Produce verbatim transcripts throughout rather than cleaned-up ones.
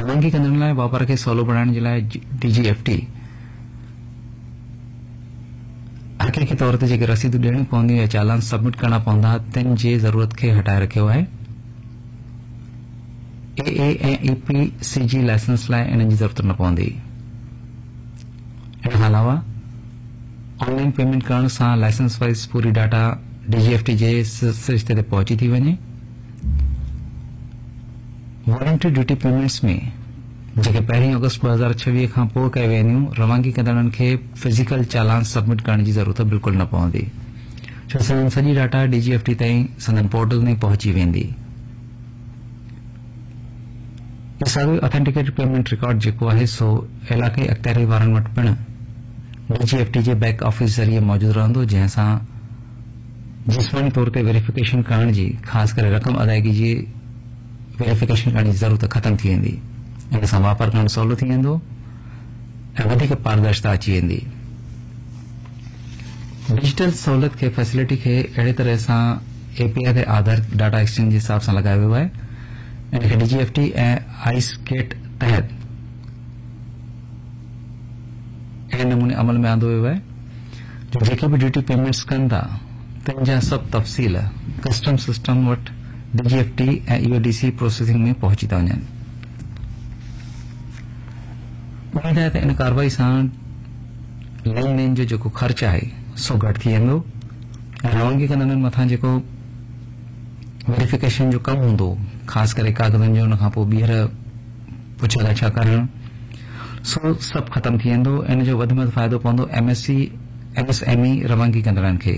रवानगी कंदड़ लाइ वापार खे सवलो बणाइण जे लाइ डीजीएफटी हक़ीक़ी तौर ते जेके रसीदूं ॾियणी पवंदियूं या चालान सबमिट करणा पवंदा तिन जी ज़रूरत खे हटाए रखियो आहे। एए ऐं ईपीसीजी लाइसेंस लाइ इन्हनि जी ज़रूरत न पवंदी। इन खां अलावा ऑनलाइन पेमेंट करण सां लाइसेंस वाइज़ पूरी डाटा डीजीएफटी जे सिरिश्ते ते पहुची थी वञे। वॉलंटरी ड्यूटी पेमेंट्स में जेके पहिरीं अगस्त ॿ हज़ार छवीह खां पोइ कए वेंदियूं रवानगी कंदड़नि खे फिज़िकल चालान सबमिट करण जी ज़रूरत बिल्कुल न पवंदी, छो संदन सॼी डाटा डीजीएफटी ताईं संदन पोर्टल में पहुची वेंदी। साॻियो ऑथेंटिकेटेड पेमेंट रिकॉर्ड जेको आहे सो इलाक़ाई अख़्तियारी वारनि वटि पिण डीजीएफटी जे बैक ऑफिस ज़रिए मौजूद रहंदो, जंहिंसां जिस्मानी तौर ते वेरिफिकेशन करण जी ख़ासि करे रक़म अदायगी जी वेरिफिकेशन करण जी ज़रूरत ख़त्म थी वेंदी। इन सां वापार करणु सवलो थी वेंदो ऐं वधीक पारदर्शिता अची वेंदी। डिजिटल सहूलियत खे फैसिलिटी खे अहिड़े तरह सां एपीआई ते आधार डाटा एक्सचेंज जे हिसाब सां लॻायो वियो आहे। इनखे डीजीएफटी ऐं आइस गेट तहत अहिड़े नमूने अमल में आंदो वियो आहे जो जेके बि ड्यूटी पेमेंट्स कनि था तिन जा सभु तफ़सील कस्टम सिस्टम वटि डीजीएफटी ऐं ईओडीसी प्रोसेसिंग में पहुची था वञनि। उम्मीद आहे त इन कार्रवाई सां लेन देन जो जेको ख़र्च आहे सो घटि थी वेंदो ऐं रवानगी कंदड़नि मथां जेको वेरिफिकेशन जो कमु हूंदो ख़ासि करे कागज़नि जो, उन खां पोइ ॿीहर पुछा गछा करणु, सो सभु ख़त्म थी वेंदो। इन जो वधि में वधि फ़ाइदो पवंदो एमएससी एमएसएमई रवानगी कंदड़नि खे।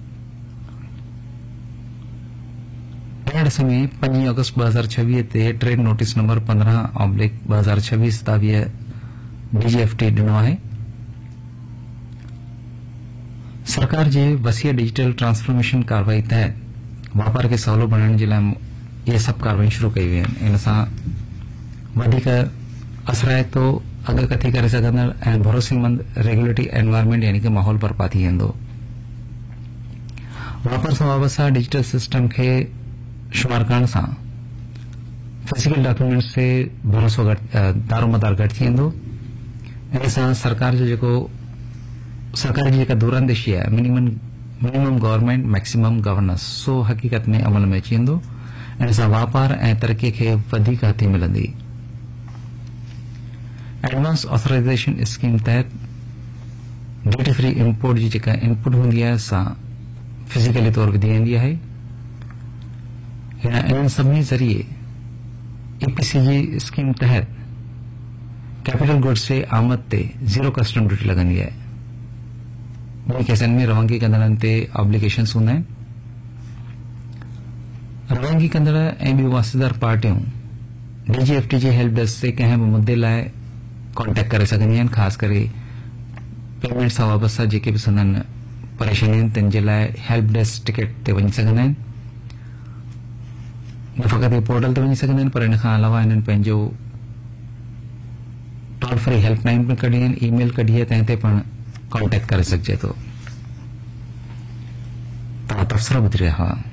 हिन ॾिस में पंजी अगस्त ॿ हज़ार छवीह ते ट्रेड नोटिस नंबर पंद्रहं ऑब्लिक ॿ हज़ार छवीह सतावीह डीजीएफटी ॾिनो आहे। सरकार जे वसीअ डिजिटल ट्रांसफॉर्मेशन कार्रवाई तहत वापार खे सवलो बणाइण जे लाइ इहे सभु कार्रवाई शुरू कई वई आहिनि। इन सां वधीक असरायतो अॻकथी करे सघंदड़ ऐं भरोसेमंद रेगुलेटरी एनवायरमेंट यानी कि माहौल बर्पा थी वेंदो। वापार सां वाबस्ता डिजिटल सिस्टम खे शुमार करण सां फिजिकल डॉक्यूमेंट्स से भरोसो दारोमदार घटि थी वेंदो। इन सां सरकार जो जेको सरकार जी जेका दूरंदेशी आहे minimum minimum government maximum governance सो हक़ीक़त में अमल में अची वेंदो। इन सां वापार ऐं तरक़ी खे वधीक हथी मिलंदी। एडवांस ऑथराइजेशन स्कीम तहत ड्यूटी फ्री इम्पोर्ट जी जेका इनपुट हूंदी आहे सा फिजिकली तौर विधी वेंदी आहे। इन सभिनी ज़रिए ईपीसीजी स्कीम तहत कैपिटल गुड्स जे आमद ते जीरो कस्टम ड्यूटी लॻंदी आहे। ॿिनि केसनि में रवानगी कंदड़नि ते ऑब्लिगेशन्स हूंदा आहिनि। रवानगी कंदड़ ऐं ॿियूं वास्तेदार पार्टियूं डीजीएफटी जे हेल्प डेस्क ते कंहिं बि मुद्दे लाइ कॉन्टेक्ट करे सघंदियूं आहिनि। ख़ासि करे पेमेंट सां वाबस्ता जेके बि संदन परेशानियूं आहिनि तिन जे लाइ हेल्प डेस्क टिकट ते वञी सघंदा आहिनि। न फ़क़ति पोर्टल ते वञी सघंदा आहिनि पर इन खां अलावा हिननि पंहिंजो टोल फ्री हेल्पलाइन पिण कढी आहिनि, ईमेल कढी आहे, तंहिं ते पिण कॉन्टेक्ट करे सघिजे थो। तव्हां तबसरा ॿुधी रहिया हुआ।